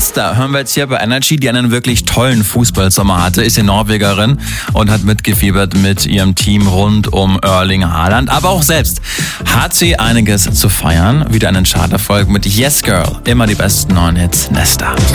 Nesta hören wir jetzt hier bei Energy, die einen wirklich tollen Fußballsommer hatte, ist in Norwegerin und hat mitgefiebert mit ihrem Team rund um Erling Haaland. Aber auch selbst hat sie einiges zu feiern. Wieder einen Charterfolg mit Yes Girl. Immer die besten neuen Hits. Nesta.